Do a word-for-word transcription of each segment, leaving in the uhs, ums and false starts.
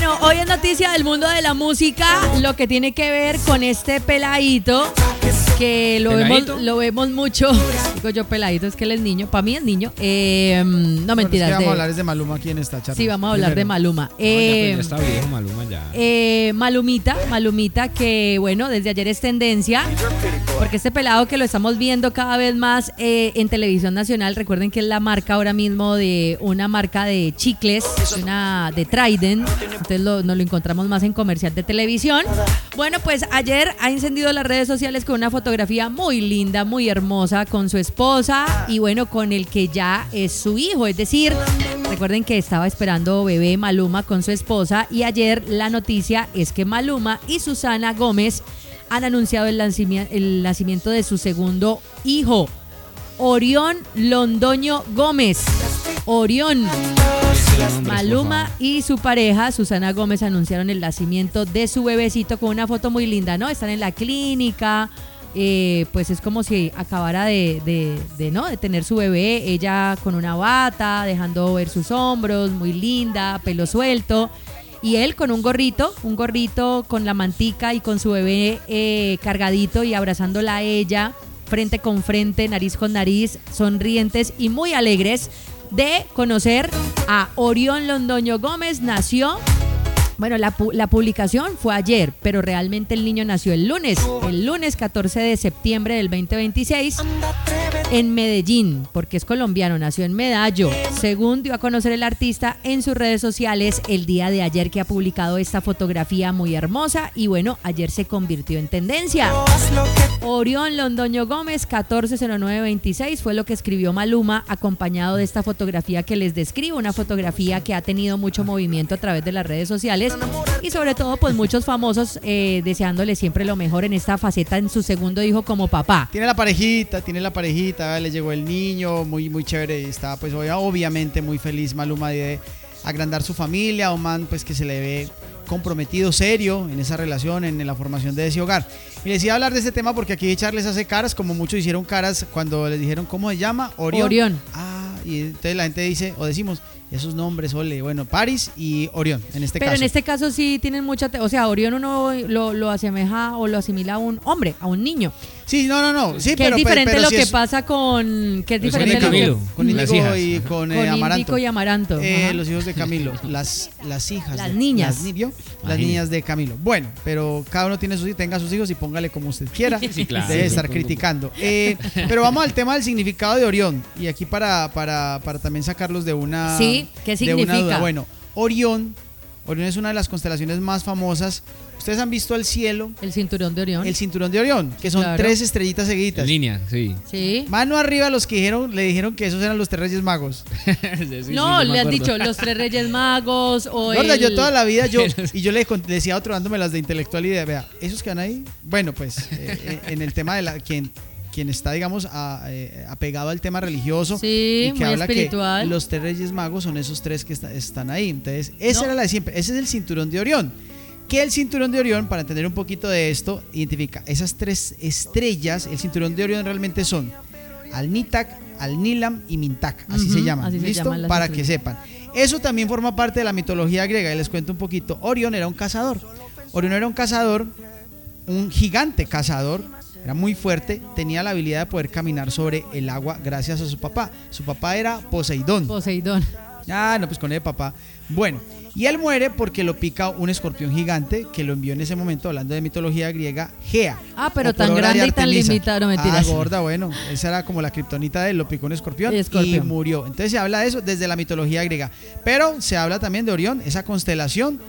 Bueno, hoy es noticia del mundo de la música lo que tiene que ver con este peladito que lo ¿Peladito? vemos lo vemos mucho. Digo yo peladito, es que él es niño, para mí es niño. Eh, no Bueno, mentiras. es que vamos de, a hablar es de Maluma aquí en esta charla. Sí, vamos a hablar Primero. de Maluma. No, ya, Eh, pues, ya está viejo Maluma ya. eh, Malumita, Malumita que bueno, desde ayer es tendencia, porque este pelado que lo estamos viendo cada vez más eh, en televisión nacional, recuerden que es la marca ahora mismo de una marca de chicles, una de Trident, entonces lo, nos lo encontramos más en comercial de televisión. Bueno, pues ayer ha encendido las redes sociales con una fotografía muy linda, muy hermosa, con su esposa y bueno, con el que ya es su hijo, es decir, recuerden que estaba esperando bebé Maluma con su esposa y ayer la noticia es que Maluma y Susana Gómez han anunciado el, nacimi- el nacimiento de su segundo hijo, Orión Londoño Gómez. Orión. Maluma y su pareja, Susana Gómez, anunciaron el nacimiento de su bebecito con una foto muy linda, ¿no? Están en la clínica, eh, pues es como si acabara de, de, de, ¿no? de tener su bebé, ella con una bata, dejando ver sus hombros, muy linda, pelo suelto. Y él con un gorrito, un gorrito con la mantica y con su bebé eh, cargadito y abrazándola a ella, frente con frente, nariz con nariz, sonrientes y muy alegres de conocer a Orión Londoño Gómez. Nació, bueno, la, pu- la publicación fue ayer, pero realmente el niño nació el lunes, el lunes catorce de septiembre del veinte veintiséis en Medellín, porque es colombiano, nació en Medallo, según dio a conocer el artista en sus redes sociales el día de ayer, que ha publicado esta fotografía muy hermosa y bueno, ayer se convirtió en tendencia. Orión Londoño Gómez, catorce cero nueve veintiséis, fue lo que escribió Maluma, acompañado de esta fotografía que les describo, una fotografía que ha tenido mucho movimiento a través de las redes sociales y sobre todo pues muchos famosos eh, deseándole siempre lo mejor en esta faceta en su segundo hijo como papá. Tiene la parejita, tiene la parejita, le llegó el niño, muy muy chévere, y está pues obviamente muy feliz Maluma de agrandar su familia, un man pues que se le ve comprometido, serio en esa relación, en la formación de ese hogar. Y les iba a hablar de este tema porque aquí Charles hace caras, como muchos hicieron caras cuando les dijeron cómo se llama, Orión. Orión. Ah, y entonces la gente dice, o decimos, esos nombres, ole, bueno, Paris y Orión, en este Pero caso. en este caso sí tienen mucha, te- o sea, Orión uno lo, lo asemeja o lo asimila a un hombre, a un niño. Sí, no, no, no, sí, que pero es diferente pero lo sí que es- pasa con, que es Los diferente hijos de lo que- Camilo. con Las Índigo hijas. y Ajá. con, eh, con Amaranto. Índico y Amaranto. Eh, Ajá. los hijos de Camilo, las, las hijas. Las de- niñas. Las, ni- ¿vio? Las Imagínate. niñas de Camilo. Bueno, pero cada uno tiene sus, tenga sus hijos y póngale como usted quiera. Sí, claro. Debe Sí, estar sí. criticando. Eh, pero vamos al tema del significado de Orión. Y aquí para, para, para también sacarlos de una, Sí, ¿qué de una significa? duda. Bueno, Orión, Orión es una de las constelaciones más famosas. Ustedes han visto al cielo El cinturón de Orión. el cinturón de Orión, que son Claro. tres estrellitas seguiditas. En línea, sí. Sí. Mano arriba los que dijeron, le dijeron que esos eran los tres Reyes Magos. Sí, sí, No, sí, yo me le han acuerdo. dicho los tres Reyes Magos o Gorda, el... yo toda la vida, yo y yo le, con- le decía a otro dándome las de intelectual y de, vea, esos que van ahí, bueno, pues eh, en el tema de la quien quien está, digamos, a- eh, apegado al tema religioso Sí, y que muy habla espiritual. que los tres Reyes Magos son esos tres que está- están ahí. Entonces, esa No. era la de siempre, ese es el cinturón de Orión. Que el cinturón de Orión, para entender un poquito de esto, identifica esas tres estrellas. El cinturón de Orión realmente son Al-Nitak, Al-Nilam y Mintak, así Ujú, se llaman, así se ¿listo? llaman las Para que estrellas. sepan. Eso también forma parte de la mitología griega y les cuento un poquito. Orión era un cazador. Orión era un cazador, un gigante cazador, era muy fuerte, tenía la habilidad de poder caminar sobre el agua gracias a su papá. Su papá era Poseidón. Poseidón. Ah, no, pues con el papá. Bueno, y él muere porque lo pica un escorpión gigante que lo envió en ese momento, hablando de mitología griega, Gea. Ah, pero O por tan obra de grande y tan Artemisa. limitado, no mentiras. Ah, gorda, bueno, esa era como la kriptonita de él, lo picó un escorpión, El escorpión. y murió. Entonces se habla de eso desde la mitología griega. Pero se habla también de Orión, esa constelación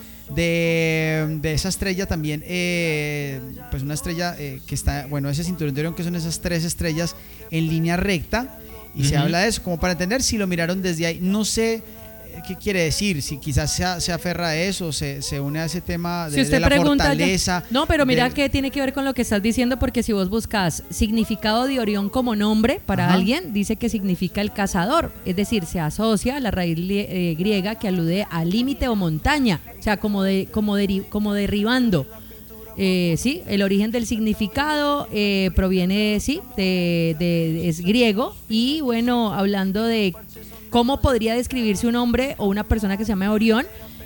de, de esa estrella también, eh, pues una estrella eh, que está, bueno, ese cinturón de Orión, que son esas tres estrellas en línea recta, y se Ujú. habla de eso, como para entender si lo miraron desde ahí. No sé eh, qué quiere decir, si quizás se, a- se aferra a eso, se, se une a ese tema de, Si usted de la pregunta, ya- fortaleza. no, pero mira del- que tiene que ver con lo que estás diciendo, porque si vos buscas significado de Orión como nombre para Ajá. alguien, dice que significa el cazador, es decir, se asocia a la raíz li- eh, griega que alude a límite o montaña, o sea, como de como deri- como derribando. Eh, sí, el origen del significado eh, proviene, sí, de, de- es griego. Y bueno, hablando de cómo podría describirse un hombre o una persona que se llama Orión,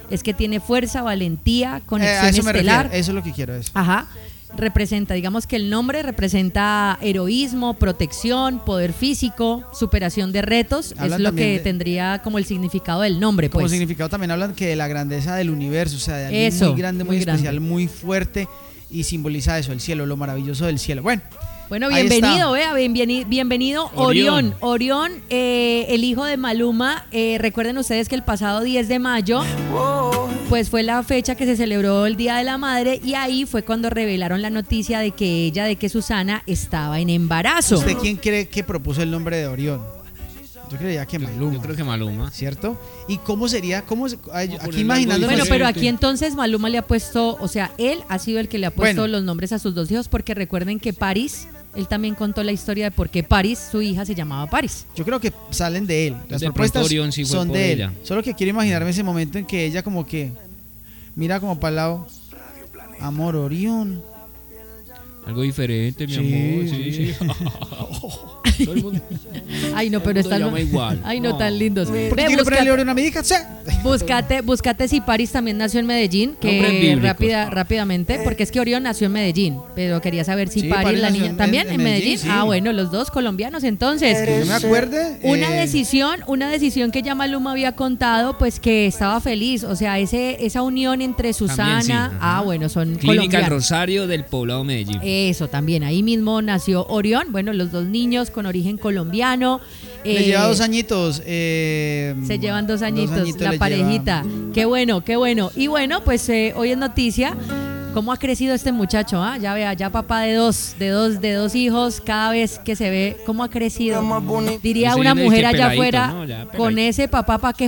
es que tiene fuerza, valentía, Eh, conexión a eso me estelar. refiero, eso es lo que quiero. Eso. Ajá. Representa, digamos que el nombre representa heroísmo, protección, poder físico, superación de retos. Hablan es lo también que de- tendría como el significado del nombre, Como pues. significado también hablan que de la grandeza del universo, o sea, de alguien Eso, muy grande, muy, muy grande. especial, muy fuerte y simboliza eso, el cielo, lo maravilloso del cielo. Bueno, Bueno, ahí bienvenido, está. vea, bienveni- bienvenido Orión. Orión. Orión, eh, el hijo de Maluma. Eh, recuerden ustedes que el pasado diez de mayo, pues fue la fecha que se celebró el Día de la Madre y ahí fue cuando revelaron la noticia de que ella, de que Susana estaba en embarazo. ¿Usted quién cree que propuso el nombre de Orión? Yo creía que Maluma. Yo creo que Maluma. ¿Cierto? ¿Y cómo sería? ¿Cómo se- ay, Vamos a aquí ponerle imaginando. algo Bueno, Sí, pero sí. aquí entonces Maluma le ha puesto, o sea, él ha sido el que le ha puesto Bueno. los nombres a sus dos hijos porque recuerden que Paris, él también contó la historia de por qué Paris, su hija, se llamaba Paris. Yo creo que salen de él. Las De propuestas pronto Orión sí fue son por de él. ella. Solo que quiero imaginarme ese momento en que ella como que mira como para el lado. Amor, Orión. Algo diferente, mi Sí, amor. sí. Sí, sí. Todo el mundo- Ay, no, pero todo el están. mundo llama igual. Ay, no, No. tan lindos. ¿Por qué Ve, quiero ponerle búscate, Orión a mi hija? Sí. búscate, búscate si Paris también nació en Medellín, que Nombres bíblicos. rápida, rápidamente, porque es que Orión nació en Medellín, pero quería saber si Sí, Paris, Paris la nació niña, en- también en en Medellín. Medellín, sí. Ah, bueno, los dos colombianos entonces. Que yo me acuerde. Una eh, decisión, una decisión que ya Maluma había contado, pues que estaba feliz, o sea, ese esa unión entre Susana, También sí, ajá. ah, bueno, son Clínica El colombianos. Rosario del poblado Medellín. Eso también, ahí mismo nació Orión, bueno, los dos niños con origen colombiano. Le eh, lleva dos añitos. eh, Se llevan dos añitos, la le parejita. lleva. Qué bueno, qué bueno. Y bueno, pues eh, hoy es noticia cómo ha crecido este muchacho, ¿ah? Ya vea, ya papá de dos, de dos, de dos hijos, cada vez que se ve cómo ha crecido. Diría Ese una viene mujer que allá peladito, afuera, ¿no? Ya con peladito. ese papá, ¿para qué